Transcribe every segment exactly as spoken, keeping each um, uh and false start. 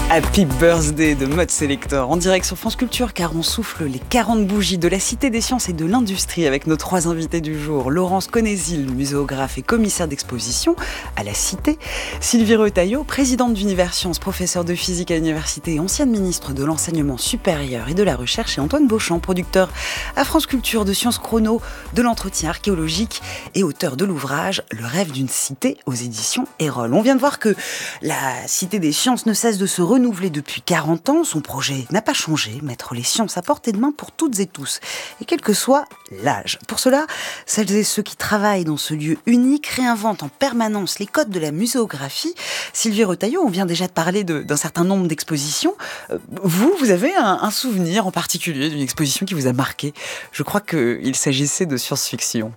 Happy Birthday de Mode Selector en direct sur France Culture, car on souffle les quarante bougies de la Cité des Sciences et de l'Industrie avec nos trois invités du jour. Laurence Conézil, muséographe et commissaire d'exposition à la Cité. Sylvie Retailleau, présidente d'Univers Sciences, professeure de physique à l'université et ancienne ministre de l'enseignement supérieur et de la recherche. Et Antoine Beauchamp, producteur à France Culture de Sciences Chrono, de l'entretien archéologique et auteur de l'ouvrage Le rêve d'une cité aux éditions Erol. On vient de voir que la Cité des Sciences ne cesse de se renouveler depuis quarante ans. Son projet n'a pas changé, mettre les sciences à portée de main pour toutes et tous, et quel que soit l'âge. Pour cela, celles et ceux qui travaillent dans ce lieu unique réinventent en permanence les codes de la muséographie. Sylvie Retailleau, on vient déjà de parler de, d'un certain nombre d'expositions. Euh, vous, vous avez un, un souvenir en particulier d'une exposition qui vous a marqué? Je crois qu'il s'agissait de science-fiction.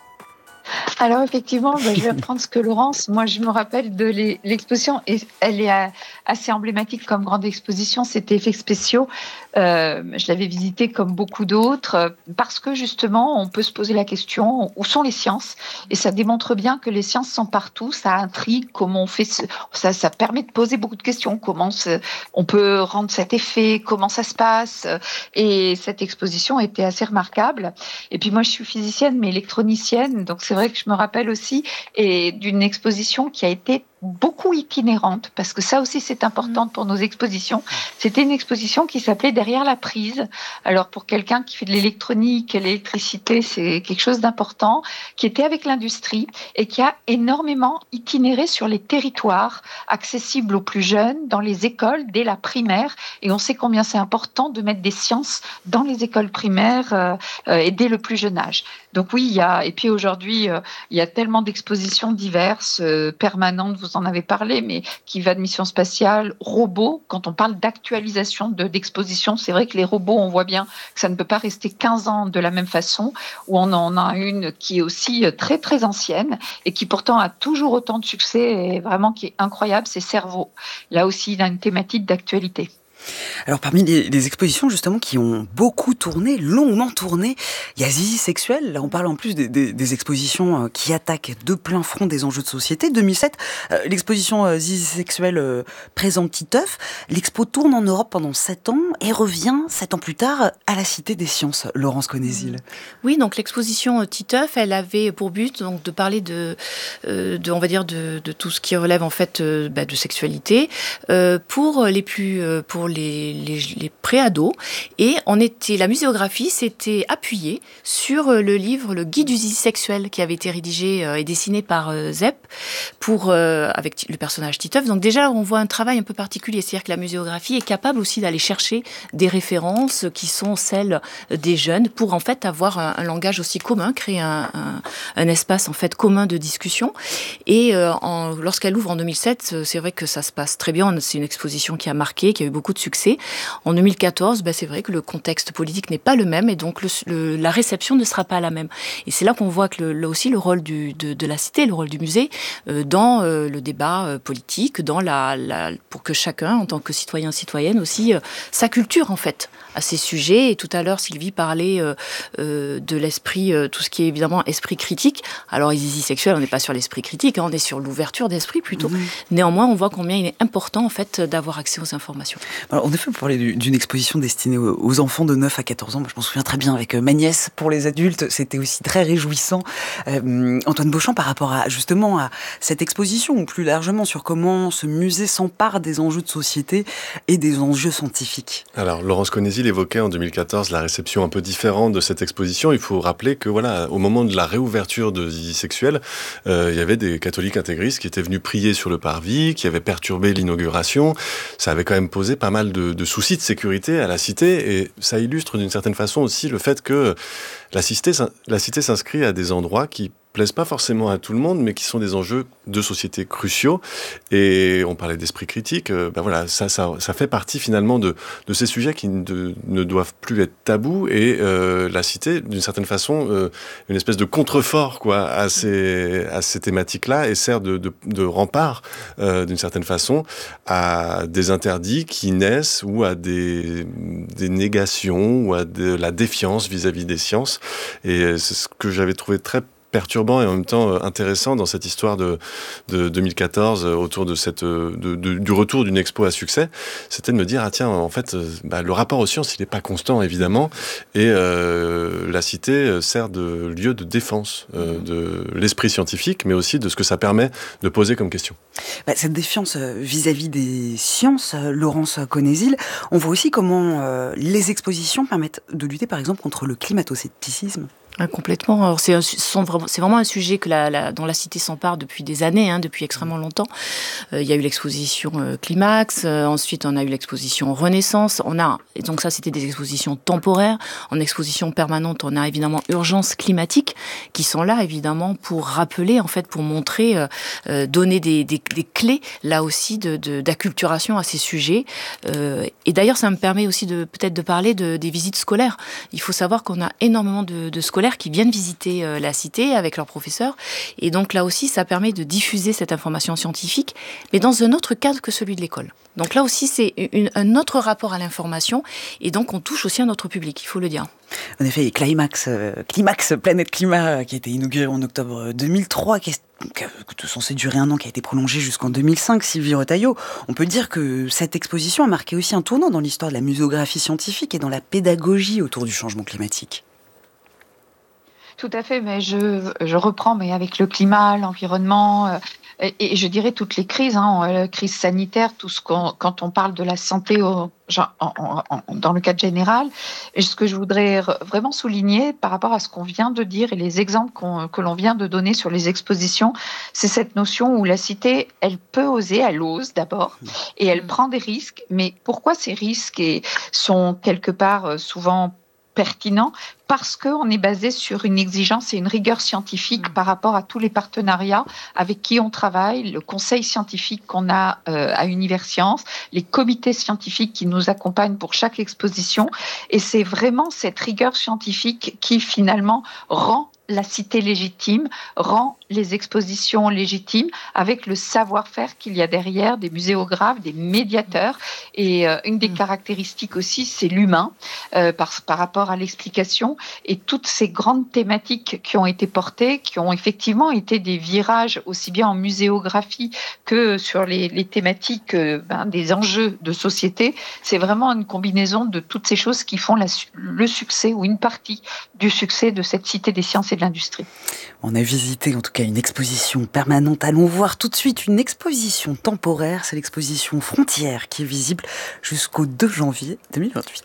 Alors effectivement, bah, je vais reprendre ce que Laurence, moi je me rappelle de les, l'exposition, et elle est à, assez emblématique comme grande exposition, c'était Effets spéciaux. Euh, je l'avais visitée comme beaucoup d'autres, parce que justement on peut se poser la question, où sont les sciences? Et ça démontre bien que les sciences sont partout, ça intrigue, comment on fait, ce, ça, ça permet de poser beaucoup de questions, comment se, on peut rendre cet effet, comment ça se passe, et cette exposition était assez remarquable. Et puis moi je suis physicienne mais électronicienne, donc c'est vrai que je me rappelle aussi et d'une exposition qui a été beaucoup itinérante, parce que ça aussi c'est important pour nos expositions. C'était une exposition qui s'appelait Derrière la prise. Alors pour quelqu'un qui fait de l'électronique, l'électricité, c'est quelque chose d'important, qui était avec l'industrie et qui a énormément itinéré sur les territoires, accessibles aux plus jeunes, dans les écoles, dès la primaire. Et on sait combien c'est important de mettre des sciences dans les écoles primaires euh, euh, et dès le plus jeune âge. Donc oui, il y a, et puis aujourd'hui, euh, il y a tellement d'expositions diverses, euh, permanentes, vous en avez parlé, mais qui va de mission spatiale, robots. Quand on parle d'actualisation de, d'exposition, c'est vrai que les robots, on voit bien que ça ne peut pas rester quinze ans de la même façon, où on en a une qui est aussi très très ancienne et qui pourtant a toujours autant de succès et vraiment qui est incroyable, c'est Cerveau. Là aussi, il a une thématique d'actualité. Alors parmi les, les expositions justement qui ont beaucoup tourné, longuement tourné, il y a Zizi Sexuel. Là on parle en plus des, des, des expositions euh, qui attaquent de plein front des enjeux de société. deux mille sept, euh, l'exposition euh, Zizi Sexuel euh, présente Titeuf. L'expo tourne en Europe pendant sept ans et revient sept ans plus tard à la Cité des Sciences. Laurence Conézil. Oui, donc l'exposition Titeuf, elle avait pour but donc de parler de, euh, de on va dire de, de tout ce qui relève en fait euh, bah, de sexualité euh, pour les plus euh, pour les, les, les pré-ados, et on était, la muséographie s'était appuyée sur le livre Le Guide du zizi sexuel qui avait été rédigé et dessiné par Zepp pour, euh, avec le personnage Titeuf. Donc déjà, on voit un travail un peu particulier, c'est-à-dire que la muséographie est capable aussi d'aller chercher des références qui sont celles des jeunes pour en fait avoir un, un langage aussi commun, créer un, un, un espace en fait commun de discussion. Et euh, en, lorsqu'elle ouvre en deux mille sept, c'est vrai que ça se passe très bien. C'est une exposition qui a marqué, qui a eu beaucoup de succès. En deux mille quatorze, ben c'est vrai que le contexte politique n'est pas le même et donc le, le, la réception ne sera pas la même. Et c'est là qu'on voit que le, là aussi le rôle du, de, de la cité, le rôle du musée euh, dans euh, le débat euh, politique, dans la, la, pour que chacun, en tant que citoyen, citoyenne aussi, euh, sa culture en fait à ces sujets. Et tout à l'heure, Sylvie parlait euh, euh, de l'esprit, euh, tout ce qui est évidemment esprit critique. Alors, les zizi sexuels, on n'est pas sur l'esprit critique, hein, on est sur l'ouverture d'esprit plutôt. Oui. Néanmoins, on voit combien il est important en fait d'avoir accès aux informations. Alors, en effet, vous parlez d'une exposition destinée aux enfants de neuf à quatorze ans. Moi, je m'en souviens très bien avec ma nièce. Pour les adultes, c'était aussi très réjouissant. Euh, Antoine Beauchamp, par rapport à justement à cette exposition, ou plus largement sur comment ce musée s'empare des enjeux de société et des enjeux scientifiques. Alors, Laurence Conézil évoquait en deux mille quatorze la réception un peu différente de cette exposition. Il faut rappeler que voilà, au moment de la réouverture de Zizi Sexuel, euh, il y avait des catholiques intégristes qui étaient venus prier sur le parvis, qui avaient perturbé l'inauguration. Ça avait quand même posé pas mal de, de soucis de sécurité à la cité, et ça illustre d'une certaine façon aussi le fait que la cité, la cité s'inscrit à des endroits qui plaisent pas forcément à tout le monde, mais qui sont des enjeux de société cruciaux. Et on parlait d'esprit critique, euh, ben voilà, ça, ça, ça fait partie finalement de, de ces sujets qui ne, ne doivent plus être tabous. Et euh, la cité, d'une certaine façon, euh, une espèce de contrefort quoi, à ces, à ces thématiques-là, et sert de, de, de rempart, euh, d'une certaine façon, à des interdits qui naissent, ou à des, des négations, ou à de la défiance vis-à-vis des sciences. Et c'est ce que j'avais trouvé très perturbant et en même temps euh, intéressant dans cette histoire de, de deux mille quatorze euh, autour de cette, euh, de, de, du retour d'une expo à succès, c'était de me dire, ah tiens, en fait, euh, bah, le rapport aux sciences, il n'est pas constant, évidemment, et euh, la cité euh, sert de lieu de défense euh, de l'esprit scientifique, mais aussi de ce que ça permet de poser comme question. Bah, cette défiance euh, vis-à-vis des sciences, euh, Laurence Conézil, on voit aussi comment euh, les expositions permettent de lutter, par exemple, contre le climato-scepticisme. Ah, complètement. Alors, c'est, un, sont vraiment, c'est vraiment un sujet que la, la, dont la Cité s'empare depuis des années, hein, depuis extrêmement longtemps. Euh, il y a eu l'exposition euh, Climax, euh, ensuite on a eu l'exposition Renaissance. On a, et donc ça c'était des expositions temporaires. En exposition permanente, on a évidemment Urgence climatique, qui sont là évidemment pour rappeler, en fait, pour montrer, euh, euh, donner des, des, des clés là aussi de, de, d'acculturation à ces sujets. Euh, et d'ailleurs, ça me permet aussi de peut-être de parler de, des visites scolaires. Il faut savoir qu'on a énormément de, de scolaires qui viennent visiter euh, la cité avec leurs professeurs. Et donc là aussi, ça permet de diffuser cette information scientifique, mais dans un autre cadre que celui de l'école. Donc là aussi, c'est une, un autre rapport à l'information. Et donc, on touche aussi un autre public, il faut le dire. En effet, Climax, euh, Climax Planète Climat, qui a été inauguré en octobre deux mille trois, qui est qui est censé durer un an, qui a été prolongé jusqu'en deux mille cinq, Sylvie Retailleau. On peut dire que cette exposition a marqué aussi un tournant dans l'histoire de la muséographie scientifique et dans la pédagogie autour du changement climatique. Tout à fait, mais je, je reprends, mais avec le climat, l'environnement, euh, et, et je dirais toutes les crises, hein, la crise sanitaire, tout ce qu'on, quand on parle de la santé au, genre, en, en, en, dans le cadre général. Et ce que je voudrais vraiment souligner par rapport à ce qu'on vient de dire et les exemples qu'on, que l'on vient de donner sur les expositions, c'est cette notion où la cité, elle peut oser, elle ose d'abord, et elle prend des risques. Mais pourquoi ces risques sont quelque part souvent pertinents? Parce qu'on est basé sur une exigence et une rigueur scientifique par rapport à tous les partenariats avec qui on travaille, le conseil scientifique qu'on a euh, à Universcience, les comités scientifiques qui nous accompagnent pour chaque exposition. Et c'est vraiment cette rigueur scientifique qui finalement rend la cité légitime, rend les expositions légitimes avec le savoir-faire qu'il y a derrière, des muséographes, des médiateurs. Et euh, une des caractéristiques aussi, c'est l'humain euh, par, par rapport à l'explication. Et toutes ces grandes thématiques qui ont été portées, qui ont effectivement été des virages aussi bien en muséographie que sur les, les thématiques euh, ben, des enjeux de société, c'est vraiment une combinaison de toutes ces choses qui font la, le succès ou une partie du succès de cette cité des sciences et de l'industrie. On a visité en tout cas une exposition permanente. Allons voir tout de suite une exposition temporaire. C'est l'exposition Frontières qui est visible jusqu'au deux janvier deux mille vingt-huit.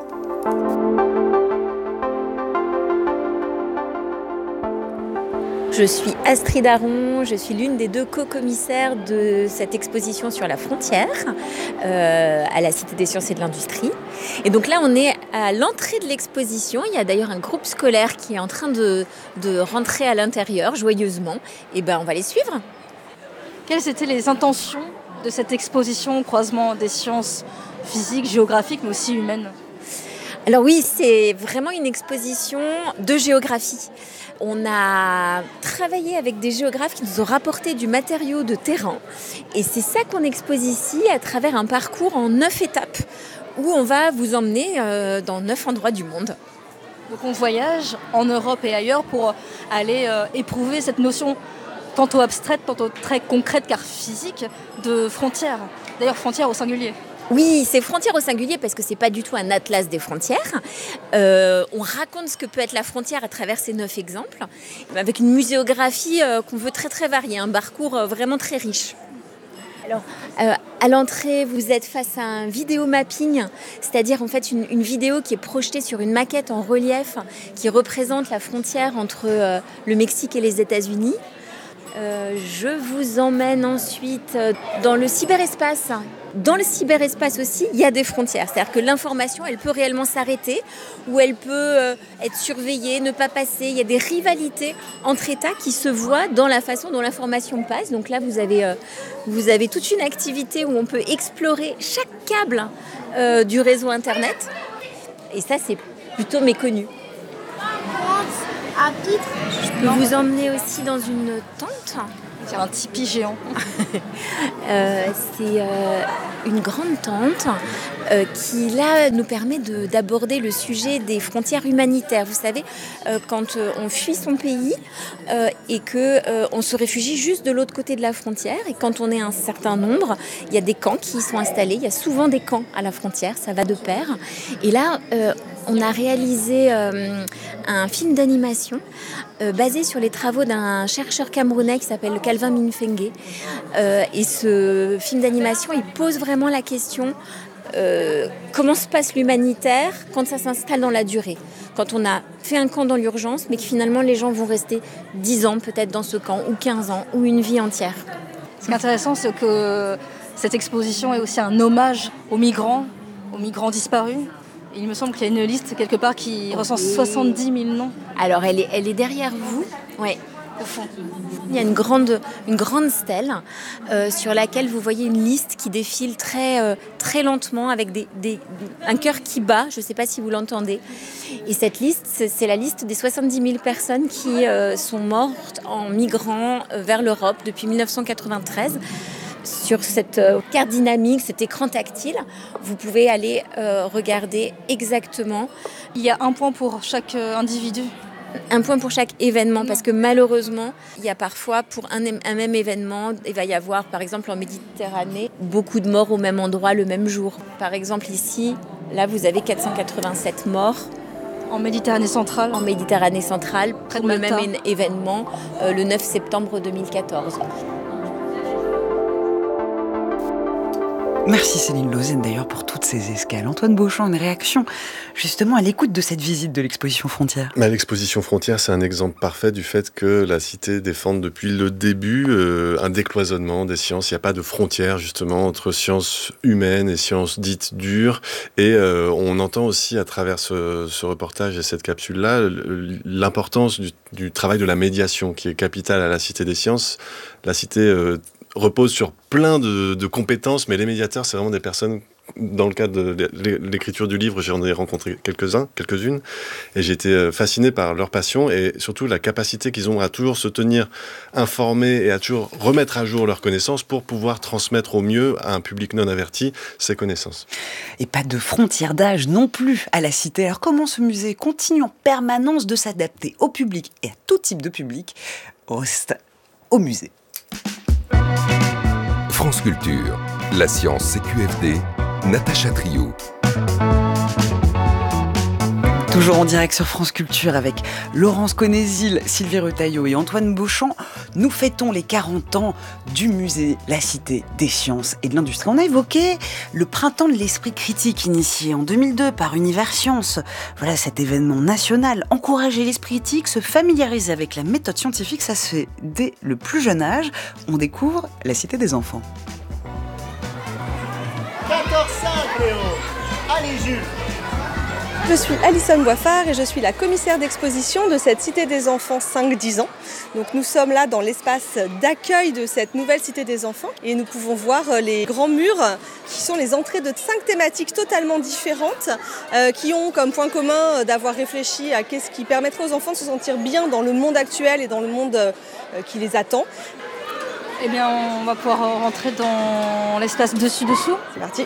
Je suis Astrid Aron, je suis l'une des deux co-commissaires de cette exposition sur la frontière euh, à la Cité des Sciences et de l'Industrie. Et donc là, on est à l'entrée de l'exposition. Il y a d'ailleurs un groupe scolaire qui est en train de, de rentrer à l'intérieur joyeusement. Et ben, on va les suivre. Quelles étaient les intentions de cette exposition au croisement des sciences physiques, géographiques, mais aussi humaines ? Alors oui, c'est vraiment une exposition de géographie. On a travaillé avec des géographes qui nous ont rapporté du matériau de terrain. Et c'est ça qu'on expose ici à travers un parcours en neuf étapes où on va vous emmener euh, dans neuf endroits du monde. Donc on voyage en Europe et ailleurs pour aller euh, éprouver cette notion tantôt abstraite, tantôt très concrète car physique de frontières. D'ailleurs, frontières au singulier. Oui, c'est frontières au singulier parce que c'est pas du tout un atlas des frontières. Euh, on raconte ce que peut être la frontière à travers ces neuf exemples, avec une muséographie euh, qu'on veut très très variée, un parcours euh, vraiment très riche. Alors, euh, à l'entrée, vous êtes face à un vidéo mapping, c'est-à-dire en fait une, une vidéo qui est projetée sur une maquette en relief qui représente la frontière entre euh, le Mexique et les États-Unis. Euh, je vous emmène ensuite dans le cyberespace. Dans le cyberespace aussi, il y a des frontières. C'est-à-dire que l'information, elle peut réellement s'arrêter ou elle peut euh, être surveillée, ne pas passer. Il y a des rivalités entre États qui se voient dans la façon dont l'information passe. Donc là, vous avez, euh, vous avez toute une activité où on peut explorer chaque câble euh, du réseau Internet. Et ça, c'est plutôt méconnu. Je peux vous emmener aussi dans une tente. C'est un tipi géant. euh, c'est euh, une grande tente euh, qui là nous permet de, d'aborder le sujet des frontières humanitaires. Vous savez, euh, quand euh, on fuit son pays euh, et que euh, on se réfugie juste de l'autre côté de la frontière, et quand on est un certain nombre, il y a des camps qui y sont installés. Il y a souvent des camps à la frontière, ça va de pair. Et là, euh, on a réalisé euh, un film d'animation euh, basé sur les travaux d'un chercheur camerounais qui s'appelle Calvin Minfengue. Euh, et ce film d'animation, il pose vraiment la question euh, comment se passe l'humanitaire quand ça s'installe dans la durée. Quand on a fait un camp dans l'urgence, mais que finalement les gens vont rester dix ans peut-être dans ce camp, ou quinze ans, ou une vie entière. Ce qui est intéressant, c'est que cette exposition est aussi un hommage aux migrants, aux migrants disparus. Et il me semble qu'il y a une liste quelque part qui recense soixante-dix mille noms. Alors elle est, elle est derrière vous, ouais, au fond. Il y a une grande, une grande stèle euh, sur laquelle vous voyez une liste qui défile très, euh, très lentement avec des, des, un cœur qui bat, je ne sais pas si vous l'entendez. Et cette liste, c'est, c'est la liste des soixante-dix mille personnes qui euh, sont mortes en migrant euh, vers l'Europe depuis dix-neuf cent quatre-vingt-treize. Sur cette euh, carte dynamique, cet écran tactile, vous pouvez aller euh, regarder exactement. Il y a un point pour chaque euh, individu. Un point pour chaque événement, parce que malheureusement, il y a parfois pour un, un même événement, il va y avoir par exemple en Méditerranée, beaucoup de morts au même endroit le même jour. Par exemple ici, là vous avez quatre cent quatre-vingt-sept morts. En Méditerranée centrale. En Méditerranée centrale, près pour de le Malta. même événement, euh, le neuf septembre deux mille quatorze. Merci Céline Lausanne d'ailleurs pour toutes ces escales. Antoine Beauchamp, une réaction justement à l'écoute de cette visite de l'exposition Frontières. Mais l'exposition Frontières, c'est un exemple parfait du fait que la Cité défend depuis le début euh, un décloisonnement des sciences. Il n'y a pas de frontières justement entre sciences humaines et sciences dites dures. Et euh, on entend aussi à travers ce, ce reportage et cette capsule-là l'importance du, du travail de la médiation qui est capitale à la Cité des sciences. La Cité euh, repose sur plein de, de compétences, mais les médiateurs, c'est vraiment des personnes, dans le cadre de l'écriture du livre, j'en ai rencontré quelques-uns, quelques-unes, et j'ai été fasciné par leur passion, et surtout la capacité qu'ils ont à toujours se tenir informés et à toujours remettre à jour leurs connaissances pour pouvoir transmettre au mieux à un public non averti ces connaissances. Et pas de frontières d'âge non plus à la Cité. Alors comment ce musée continue en permanence de s'adapter au public et à tout type de public, au, au musée. France Culture, la science C Q F D, Natacha Triou. Toujours en direct sur France Culture avec Laurence Conézil, Sylvie Retailleau et Antoine Beauchamp, nous fêtons les quarante ans du musée La Cité des Sciences et de l'Industrie. On a évoqué le printemps de l'esprit critique initié en deux mille deux par Univers Science. Voilà cet événement national. Encourager l'esprit critique, se familiariser avec la méthode scientifique, ça se fait dès le plus jeune âge. On découvre La Cité des enfants. quatorze cinq Léo. Allez Jules. Je suis Alison Boiffard et je suis la commissaire d'exposition de cette Cité des Enfants cinq dix ans. Donc nous sommes là dans l'espace d'accueil de cette nouvelle Cité des Enfants et nous pouvons voir les grands murs qui sont les entrées de cinq thématiques totalement différentes euh, qui ont comme point commun d'avoir réfléchi à qu'est-ce qui permettrait aux enfants de se sentir bien dans le monde actuel et dans le monde euh, qui les attend. Eh bien, on va pouvoir rentrer dans l'espace dessus-dessous. C'est parti.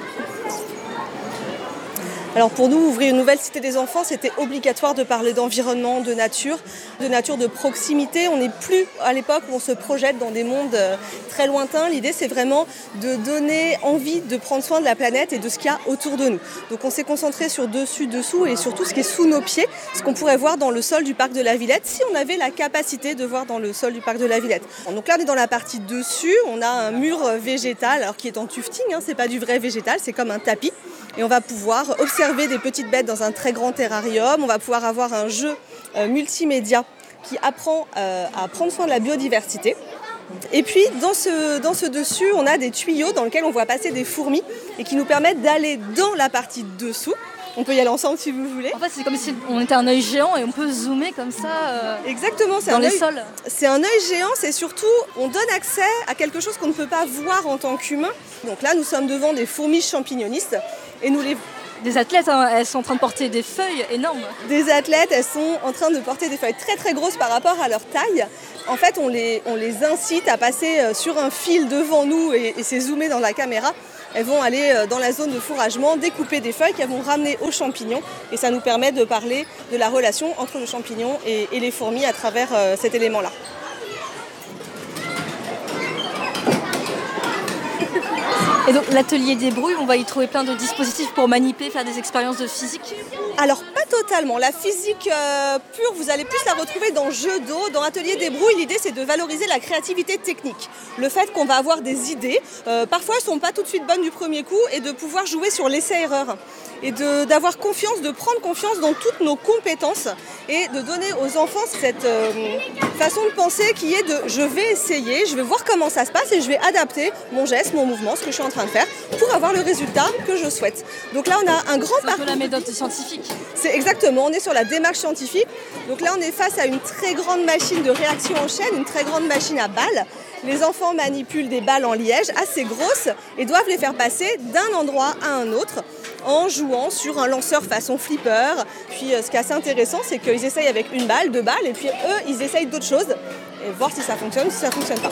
Alors pour nous, ouvrir une nouvelle Cité des Enfants, c'était obligatoire de parler d'environnement, de nature, de nature de proximité. On n'est plus à l'époque où on se projette dans des mondes très lointains. L'idée, c'est vraiment de donner envie de prendre soin de la planète et de ce qu'il y a autour de nous. Donc on s'est concentré sur dessus, dessous et surtout ce qui est sous nos pieds, ce qu'on pourrait voir dans le sol du parc de la Villette, si on avait la capacité de voir dans le sol du parc de la Villette. Donc là, on est dans la partie dessus, on a un mur végétal, alors qui est en tufting, hein, c'est pas du vrai végétal, c'est comme un tapis. Et on va pouvoir observer des petites bêtes dans un très grand terrarium. On va pouvoir avoir un jeu euh, multimédia qui apprend euh, à prendre soin de la biodiversité. Et puis, dans ce, dans ce dessus, on a des tuyaux dans lesquels on voit passer des fourmis et qui nous permettent d'aller dans la partie dessous. On peut y aller ensemble si vous voulez. En fait, c'est comme si on était un œil géant et on peut zoomer comme ça euh, Exactement, c'est dans un les œil, sols. C'est un œil géant, c'est surtout, on donne accès à quelque chose qu'on ne peut pas voir en tant qu'humain. Donc là, nous sommes devant des fourmis champignonistes et nous les... Des athlètes, hein, elles sont en train de porter des feuilles énormes. Des athlètes, elles sont en train de porter des feuilles très très grosses par rapport à leur taille. En fait, on les, on les incite à passer sur un fil devant nous et, et c'est zoomé dans la caméra elles vont aller dans la zone de fourragement, découper des feuilles qu'elles vont ramener aux champignons. Et ça nous permet de parler de la relation entre le champignon et, et les fourmis à travers euh, cet élément-là. Et donc l'atelier des brouilles, on va y trouver plein de dispositifs pour manipuler, faire des expériences de physique? Alors pas totalement. La physique euh, pure, vous allez plus la retrouver dans jeu d'eau. Dans Atelier des brouilles, l'idée c'est de valoriser la créativité technique. Le fait qu'on va avoir des idées, euh, parfois elles ne sont pas tout de suite bonnes du premier coup, et de pouvoir jouer sur l'essai-erreur. Et de, d'avoir confiance, de prendre confiance dans toutes nos compétences et de donner aux enfants cette euh, façon de penser qui est de je vais essayer, je vais voir comment ça se passe et je vais adapter mon geste, mon mouvement, ce que je suis en train de faire pour avoir le résultat que je souhaite. Donc là on a un grand parcours. C'est un peu la méthode scientifique. C'est exactement, on est sur la démarche scientifique. Donc là on est face à une très grande machine de réaction en chaîne, une très grande machine à balles. Les enfants manipulent des balles en liège assez grosses et doivent les faire passer d'un endroit à un autre en jouant sur un lanceur façon flipper. Puis ce qui est assez intéressant, c'est qu'ils essayent avec une balle, deux balles, et puis eux, ils essayent d'autres choses et voir si ça fonctionne ou si ça ne fonctionne pas.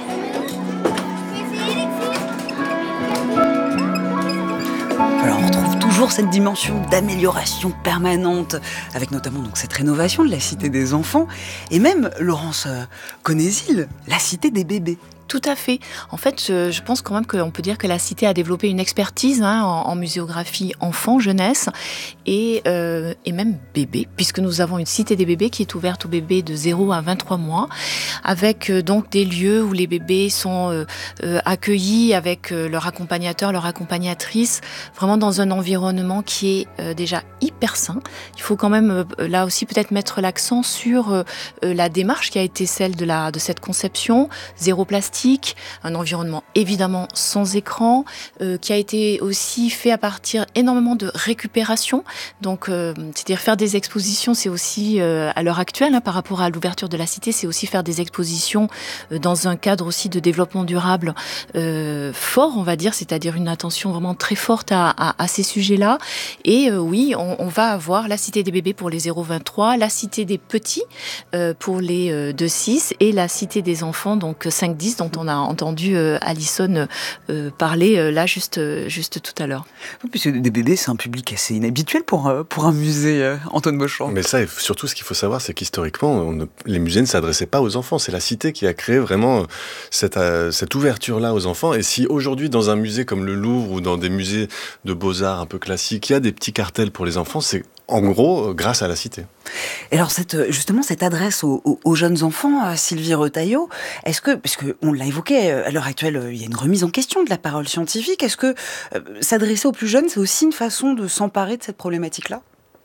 Alors on retrouve toujours cette dimension d'amélioration permanente, avec notamment donc cette rénovation de la Cité des enfants, et même, Laurence Conézil, la Cité des bébés. Tout à fait. En fait, je pense quand même qu'on peut dire que la Cité a développé une expertise hein, en, en muséographie enfant, jeunesse et, euh, et même bébé, puisque nous avons une Cité des bébés qui est ouverte aux bébés de zéro à vingt-trois mois, avec euh, donc des lieux où les bébés sont euh, euh, accueillis avec euh, leur accompagnateur, leur accompagnatrice, vraiment dans un environnement qui est euh, déjà hyper sain. Il faut quand même euh, là aussi peut-être mettre l'accent sur euh, la démarche qui a été celle de, la, de cette conception, zéro plastique, un environnement évidemment sans écran, euh, qui a été aussi fait à partir énormément de récupération. Donc, euh, c'est-à-dire faire des expositions, c'est aussi, euh, à l'heure actuelle, hein, par rapport à l'ouverture de la Cité, c'est aussi faire des expositions euh, dans un cadre aussi de développement durable euh, fort, on va dire, c'est-à-dire une attention vraiment très forte à, à, à ces sujets-là. Et euh, oui, on, on va avoir la Cité des bébés pour les zéro à vingt-trois, la Cité des petits euh, pour les euh, deux à six et la Cité des enfants, donc cinq à dix, dont on a entendu euh, Alison euh, parler euh, là juste, euh, juste tout à l'heure. Oui, puisque des bébés, c'est un public assez inhabituel pour, euh, pour un musée, euh, Antoine Beauchamp. Mais ça, et surtout, ce qu'il faut savoir, c'est qu'historiquement, on ne, les musées ne s'adressaient pas aux enfants. C'est la Cité qui a créé vraiment cette, euh, cette ouverture-là aux enfants. Et si aujourd'hui, dans un musée comme le Louvre ou dans des musées de beaux-arts un peu classiques, il y a des petits cartels pour les enfants, c'est en gros grâce à la Cité. Et alors, cette, justement, cette adresse aux, aux, aux jeunes enfants, Sylvie Retailleau, est-ce que, parce qu'on l'a évoqué, à l'heure actuelle, il y a une remise en question de la parole scientifique, est-ce que euh, s'adresser aux plus jeunes, c'est aussi une façon de s'emparer de cette problématique-là ?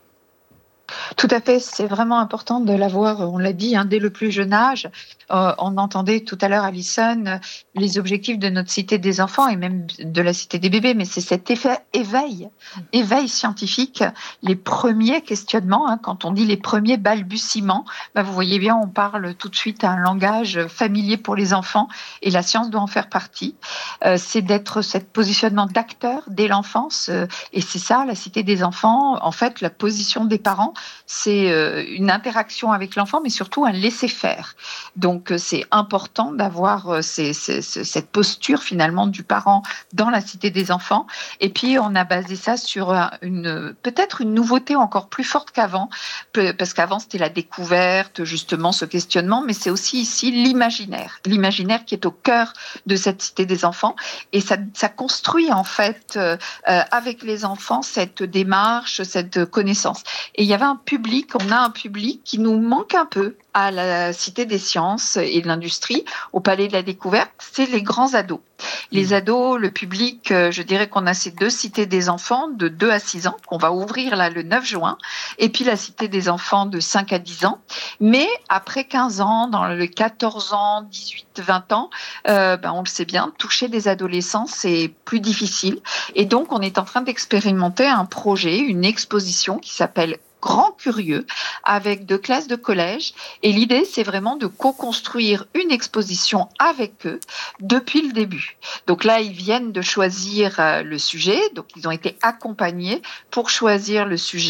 Tout à fait, c'est vraiment important de l'avoir, on l'a dit, hein, dès le plus jeune âge. Euh, on entendait tout à l'heure, Alison, euh, les objectifs de notre Cité des enfants et même de la Cité des bébés, mais c'est cet effet éveil, éveil scientifique, les premiers questionnements, hein, quand on dit les premiers balbutiements, bah vous voyez bien, on parle tout de suite un langage familier pour les enfants et la science doit en faire partie. Euh, c'est d'être ce positionnement d'acteur dès l'enfance euh, et c'est ça, la Cité des enfants, en fait, la position des parents, c'est euh, une interaction avec l'enfant, mais surtout un laisser-faire. Donc, euh, c'est important d'avoir euh, ces, ces, cette posture, finalement, du parent dans la Cité des enfants. Et puis, on a basé ça sur une, peut-être une nouveauté encore plus forte qu'avant, parce qu'avant, c'était la découverte, justement, ce questionnement, mais c'est aussi ici l'imaginaire. L'imaginaire qui est au cœur de cette Cité des enfants. Et ça, ça construit, en fait, euh, avec les enfants, cette démarche, cette connaissance. Et il y avait un public, on a un public qui nous manque un peu à la Cité des sciences et de l'industrie, au Palais de la Découverte, c'est les grands ados. Les ados, le public, je dirais qu'on a ces deux cités des enfants de deux à six ans, qu'on va ouvrir là le neuf juin, et puis la Cité des enfants de cinq à dix ans. Mais après quinze ans, dans le quatorze ans, dix-huit, vingt ans, euh, ben on le sait bien, toucher des adolescents, c'est plus difficile. Et donc, on est en train d'expérimenter un projet, une exposition qui s'appelle Grand Curieux, avec deux classes de collège. Et l'idée, c'est vraiment de co-construire une exposition avec eux depuis le début. Donc là, ils viennent de choisir le sujet. Donc, ils ont été accompagnés pour choisir le sujet,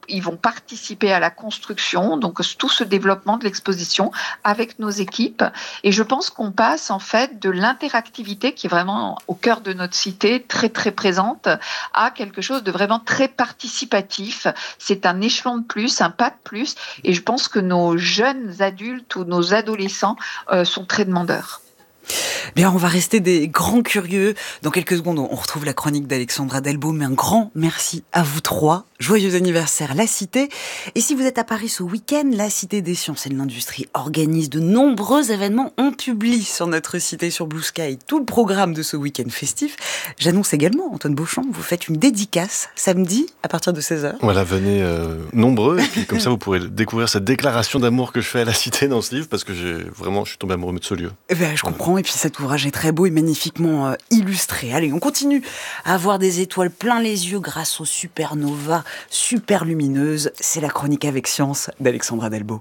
ils vont participer à la construction, donc tout ce développement de l'exposition avec nos équipes. Et je pense qu'on passe en fait de l'interactivité qui est vraiment au cœur de notre cité, très très présente, à quelque chose de vraiment très participatif. C'est un échelon de plus, un pas de plus. Et je pense que nos jeunes adultes ou nos adolescents euh, sont très demandeurs. Bien, on va rester des grands curieux. Dans quelques secondes, on retrouve la chronique d'Alexandra Delbo, mais un grand merci à vous trois. Joyeux anniversaire, La Cité. Et si vous êtes à Paris ce week-end, la Cité des Sciences et de l'Industrie organise de nombreux événements. On publie sur notre cité, sur Blue Sky, tout le programme de ce week-end festif. J'annonce également, Antoine Beauchamp, vous faites une dédicace samedi à partir de seize heures. Voilà, venez euh, nombreux, et puis comme ça vous pourrez découvrir cette déclaration d'amour que je fais à La Cité dans ce livre, parce que j'ai vraiment, je suis tombé amoureux de ce lieu. Eh ben, je comprends, et puis cet ouvrage est très beau et magnifiquement euh, illustré. Allez, on continue à avoir des étoiles plein les yeux grâce aux supernovas super lumineuses. C'est la chronique avec science d'Alexandra Delbo.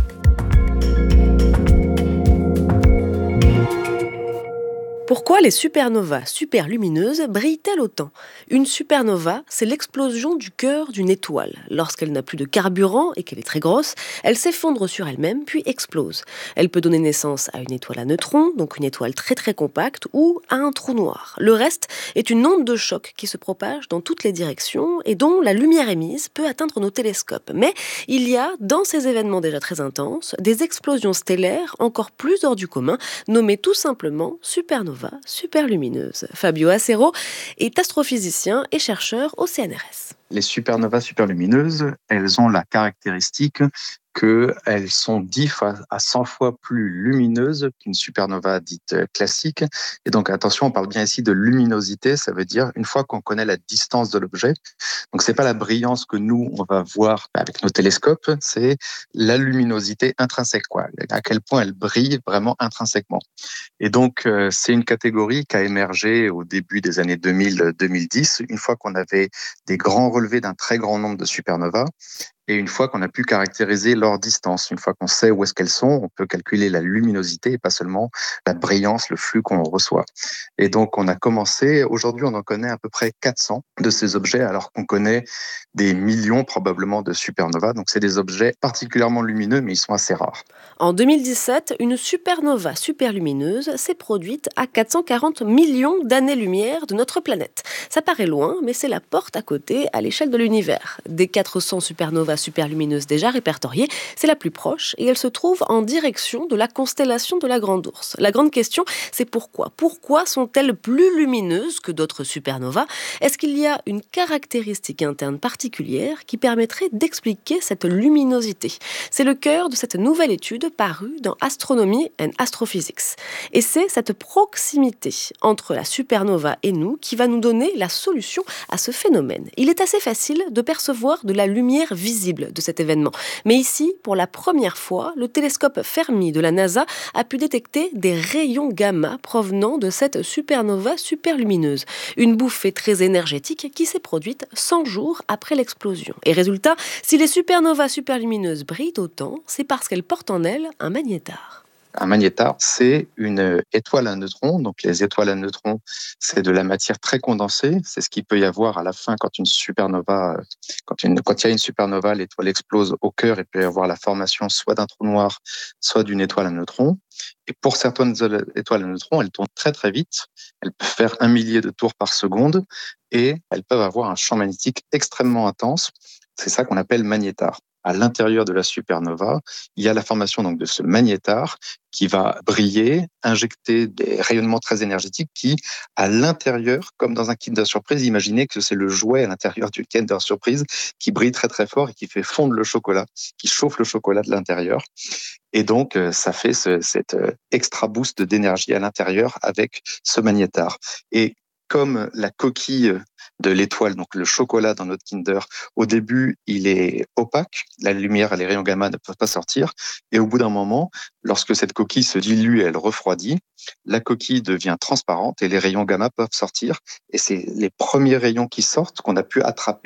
Pourquoi les supernovas super lumineuses brillent-elles autant ? Une supernova, c'est l'explosion du cœur d'une étoile. Lorsqu'elle n'a plus de carburant et qu'elle est très grosse, elle s'effondre sur elle-même puis explose. Elle peut donner naissance à une étoile à neutrons, donc une étoile très très compacte, ou à un trou noir. Le reste est une onde de choc qui se propage dans toutes les directions et dont la lumière émise peut atteindre nos télescopes. Mais il y a, dans ces événements déjà très intenses, des explosions stellaires encore plus hors du commun, nommées tout simplement supernovas super lumineuse. Fabio Acero est astrophysicien et chercheur au C N R S. Les supernovas superlumineuses, elles ont la caractéristique qu'elles sont dix à cent fois plus lumineuses qu'une supernova dite classique. Et donc, attention, on parle bien ici de luminosité, ça veut dire une fois qu'on connaît la distance de l'objet. Donc, c'est pas la brillance que nous, on va voir avec nos télescopes, c'est la luminosité intrinsèque, quoi. À quel point elle brille vraiment intrinsèquement. Et donc, euh, c'est une catégorie qui a émergé au début des années deux mille deux mille dix, une fois qu'on avait des grands relevés d'un très grand nombre de supernovas. Et une fois qu'on a pu caractériser leur distance, une fois qu'on sait où est-ce qu'elles sont, on peut calculer la luminosité et pas seulement la brillance, le flux qu'on reçoit. Et donc, on a commencé, aujourd'hui, on en connaît à peu près quatre cents de ces objets, alors qu'on connaît des millions probablement de supernovas. Donc, c'est des objets particulièrement lumineux, mais ils sont assez rares. En deux mille dix-sept, une supernova superlumineuse s'est produite à quatre cent quarante millions d'années-lumière de notre planète. Ça paraît loin, mais c'est la porte à côté à l'échelle de l'univers. Des quatre cents supernovas superlumineuses déjà répertoriées, c'est la plus proche et elle se trouve en direction de la constellation de la Grande Ourse. La grande question, c'est pourquoi ? Pourquoi sont-elles plus lumineuses que d'autres supernovas ? Est-ce qu'il y a une caractéristique interne particulière qui permettrait d'expliquer cette luminosité ? C'est le cœur de cette nouvelle étude parue dans Astronomy and Astrophysics. Et c'est cette proximité entre la supernova et nous qui va nous donner la solution à ce phénomène. Il est assez facile de percevoir de la lumière visible de cet événement. Mais ici, pour la première fois, le télescope Fermi de la NASA a pu détecter des rayons gamma provenant de cette supernova superlumineuse. Une bouffée très énergétique qui s'est produite cent jours après l'explosion. Et résultat, si les supernovas superlumineuses brillent autant, c'est parce qu'elles portent en elles un magnétar. Un magnétar, c'est une étoile à neutrons. Donc, les étoiles à neutrons, c'est de la matière très condensée. C'est ce qu'il peut y avoir à la fin quand une supernova, quand, une, quand il y a une supernova, l'étoile explose au cœur et peut y avoir la formation soit d'un trou noir, soit d'une étoile à neutrons. Et pour certaines étoiles à neutrons, elles tournent très très vite. Elles peuvent faire un millier de tours par seconde et elles peuvent avoir un champ magnétique extrêmement intense. C'est ça qu'on appelle magnétar. À l'intérieur de la supernova, il y a la formation donc de ce magnétar qui va briller, injecter des rayonnements très énergétiques qui, à l'intérieur, comme dans un Kinder Surprise, imaginez que c'est le jouet à l'intérieur du Kinder Surprise qui brille très très fort et qui fait fondre le chocolat, qui chauffe le chocolat de l'intérieur. Et donc, ça fait ce, cet extra boost d'énergie à l'intérieur avec ce magnétar. Et comme la coquille de l'étoile, donc le chocolat dans notre Kinder, au début, il est opaque, la lumière et les rayons gamma ne peuvent pas sortir, et au bout d'un moment, lorsque cette coquille se dilue et elle refroidit, la coquille devient transparente et les rayons gamma peuvent sortir, et c'est les premiers rayons qui sortent qu'on a pu attraper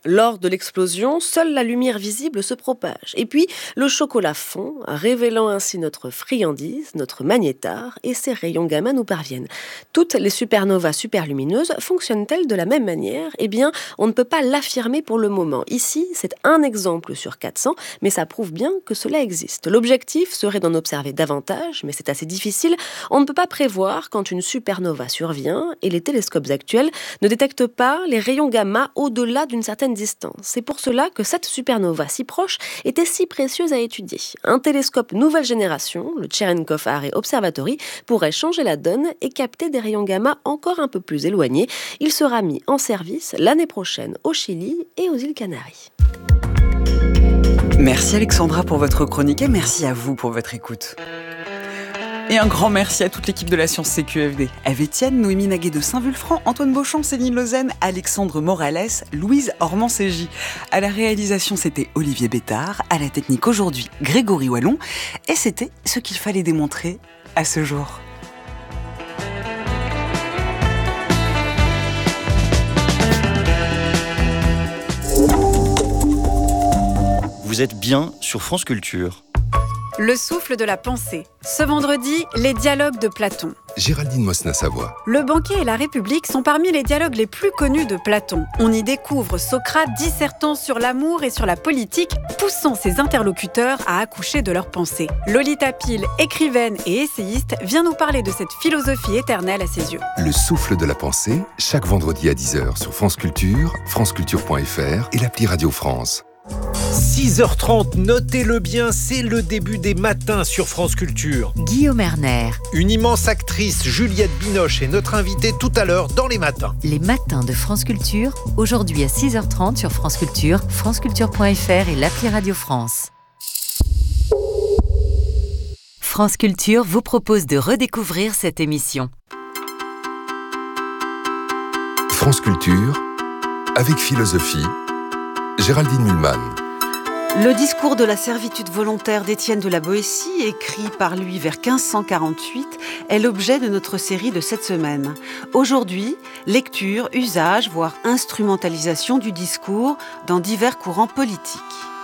Lors de l'explosion, seule la lumière visible se propage. Et puis, le chocolat fond, révélant ainsi notre friandise, notre magnétar, et ses rayons gamma nous parviennent. Toutes les supernovas superlumineuses fonctionnent-elles de la même manière ? Eh bien, on ne peut pas l'affirmer pour le moment. Ici, c'est un exemple sur quatre cents, mais ça prouve bien que cela existe. L'objectif serait d'en observer davantage, mais c'est assez difficile. On ne peut pas prévoir quand une supernova survient, et les télescopes actuels ne détectent pas les rayons gamma au-delà d'une certaine distance. C'est pour cela que cette supernova si proche était si précieuse à étudier. Un télescope nouvelle génération, le Cherenkov Array Observatory, pourrait changer la donne et capter des rayons gamma encore un peu plus éloignés. Il sera mis en service l'année prochaine au Chili et aux îles Canaries. Merci Alexandra pour votre chronique et merci à vous pour votre écoute. Et un grand merci à toute l'équipe de la Science C Q F D. Ève Etienne, Noémie Naguet de Saint-Vulfranc, Antoine Beauchamp, Céline Lausanne, Alexandre Morales, Louise Ormand-Ségy. À la réalisation, c'était Olivier Bétard. À la technique aujourd'hui, Grégory Wallon. Et c'était ce qu'il fallait démontrer à ce jour. Vous êtes bien sur France Culture. Le souffle de la pensée. Ce vendredi, les dialogues de Platon. Géraldine Mosna-Savoie. Le banquet et la République sont parmi les dialogues les plus connus de Platon. On y découvre Socrate dissertant sur l'amour et sur la politique, poussant ses interlocuteurs à accoucher de leurs pensées. Lolita Pile, écrivaine et essayiste, vient nous parler de cette philosophie éternelle à ses yeux. Le souffle de la pensée, chaque vendredi à dix heures sur France Culture, franceculture point f r et l'appli Radio France. six heures trente, notez-le bien, c'est le début des matins sur France Culture. Guillaume Erner. Une immense actrice, Juliette Binoche, est notre invitée tout à l'heure dans les matins. Les matins de France Culture, aujourd'hui à six heures trente sur France Culture, franceculture point f r et l'appli Radio France. France Culture vous propose de redécouvrir cette émission. France Culture, avec philosophie, Géraldine Mühlmann. Le discours de la servitude volontaire d'Étienne de la Boétie, écrit par lui vers quinze cent quarante-huit, est l'objet de notre série de cette semaine. Aujourd'hui, lecture, usage, voire instrumentalisation du discours dans divers courants politiques.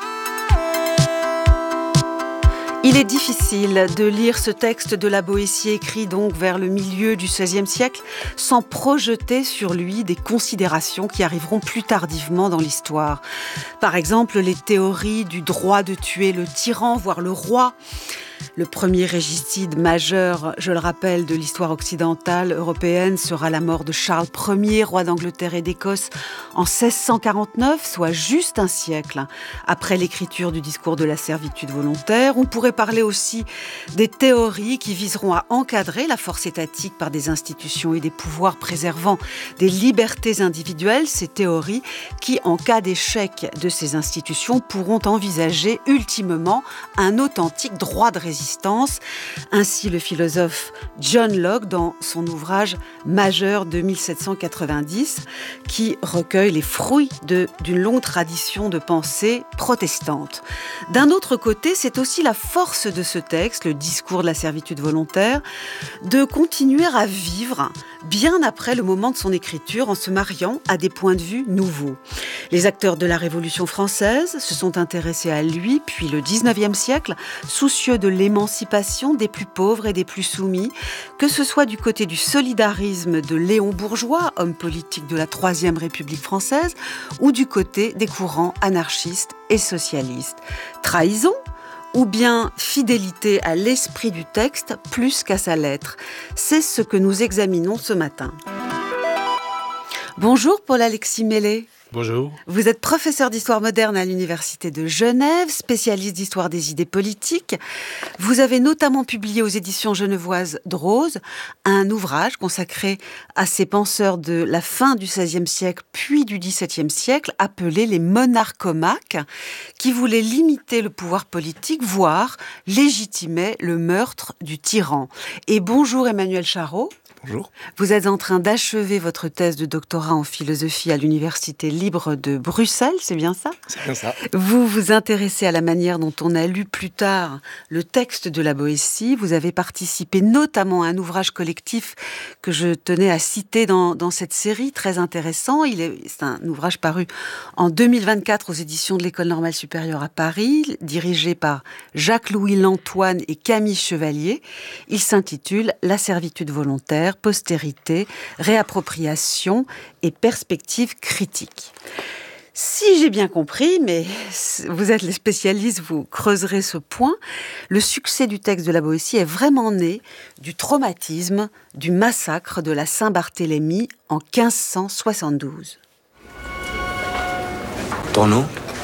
Il est difficile de lire ce texte de la Boétie écrit donc vers le milieu du seizième siècle sans projeter sur lui des considérations qui arriveront plus tardivement dans l'histoire. Par exemple, les théories du droit de tuer le tyran, voire le roi. Le premier régicide majeur, je le rappelle, de l'histoire occidentale européenne sera la mort de Charles Ier, roi d'Angleterre et d'Écosse, en seize cent quarante-neuf, soit juste un siècle après l'écriture du discours de la servitude volontaire. On pourrait parler aussi des théories qui viseront à encadrer la force étatique par des institutions et des pouvoirs préservant des libertés individuelles. Ces théories qui, en cas d'échec de ces institutions, pourront envisager ultimement un authentique droit de résistance. Ainsi le philosophe John Locke dans son ouvrage majeur de mille sept cent quatre-vingt-dix qui recueille les fruits de, d'une longue tradition de pensée protestante. D'un autre côté, c'est aussi la force de ce texte, le discours de la servitude volontaire, de continuer à vivre bien après le moment de son écriture en se mariant à des points de vue nouveaux. Les acteurs de la Révolution française se sont intéressés à lui, puis le dix-neuvième siècle, soucieux de l'émancipation des plus pauvres et des plus soumis, que ce soit du côté du solidarisme de Léon Bourgeois, homme politique de la Troisième République française, ou du côté des courants anarchistes et socialistes. Trahison ? Ou bien fidélité à l'esprit du texte plus qu'à sa lettre. C'est ce que nous examinons ce matin. Bonjour Paul-Alexis Mellet. Bonjour. Vous êtes professeur d'histoire moderne à l'Université de Genève, spécialiste d'histoire des idées politiques. Vous avez notamment publié aux éditions genevoises Drose un ouvrage consacré à ces penseurs de la fin du seizième siècle puis du dix-septième siècle, appelé les monarchomaques, qui voulaient limiter le pouvoir politique, voire légitimer le meurtre du tyran. Et bonjour Emmanuel Charot. Bonjour. Vous êtes en train d'achever votre thèse de doctorat en philosophie à l'Université libre de Bruxelles, c'est bien ça ? C'est bien ça. Vous vous intéressez à la manière dont on a lu plus tard le texte de la Boétie. Vous avez participé notamment à un ouvrage collectif que je tenais à citer dans, dans cette série, très intéressant. Il est, c'est un ouvrage paru en deux mille vingt-quatre aux éditions de l'École normale supérieure à Paris, dirigé par Jacques-Louis Lantoine et Camille Chevalier. Il s'intitule « La servitude volontaire, postérité, réappropriation et perspective critique ». Si j'ai bien compris, mais vous êtes les spécialistes, vous creuserez ce point, le succès du texte de la Boétie est vraiment né du traumatisme du massacre de la Saint-Barthélemy en quinze cent soixante-douze. Ton nom ?